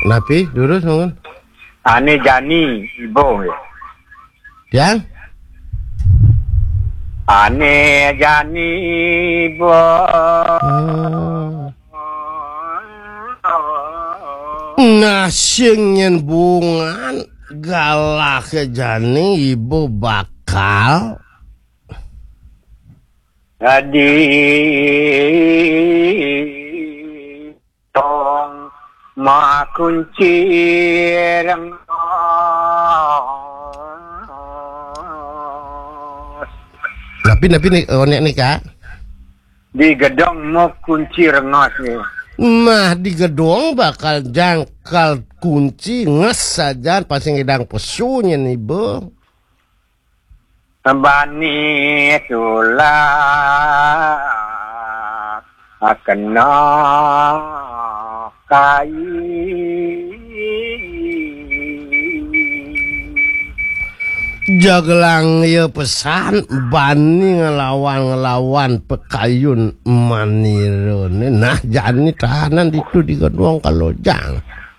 Napi durus nungun. Ane Jani ibu ya. Yang? Ane Jani ibu. Nasingin bungan galak Jani ibu bakal Jadi tong ma kunci rengos. Napi nih onek nih kak. Di gedong mau kunci rengos nih. Nah di gedung bakal jangkal kunci nges saja pasti ngidang pesunya nih bu. Bani tulah kena kai. Jaglang ya pesan bani ngelawan pekayun manirun. Nah Jani tahanan itu di gedung kalau jang.